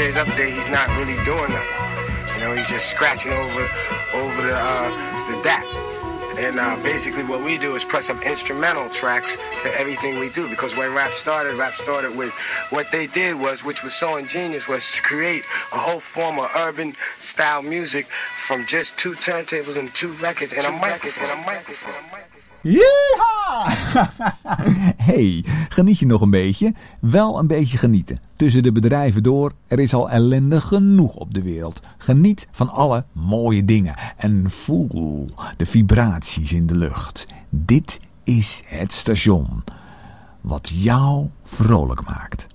engineer's up there, he's not really doing nothing. You know, he's just scratching over the DAT. And basically what we do is press up instrumental tracks to everything we do. Because when rap started with what they did was, which was so ingenious, was to create a whole form of urban style music from just 2 turntables and 2 records and a microphone. Yeeha! Hey, geniet je nog een beetje? Wel een beetje genieten. Tussen de bedrijven door, er is al ellende genoeg op de wereld. Geniet van alle mooie dingen en voel de vibraties in de lucht. Dit is het station wat jou vrolijk maakt.